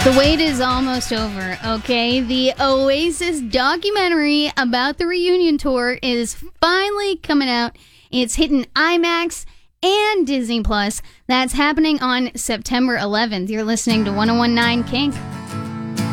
The wait is almost over, okay? The Oasis documentary about the reunion tour is finally coming out. It's hitting IMAX and Disney Plus. That's happening on September 11th. You're listening to 1019 Kink.